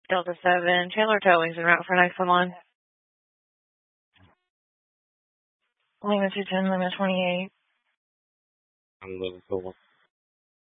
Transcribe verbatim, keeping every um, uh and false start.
Delta seven, Chandler Towing's en route for nine one one. Lima two ten, Lima twenty-eight. I'm looking for one.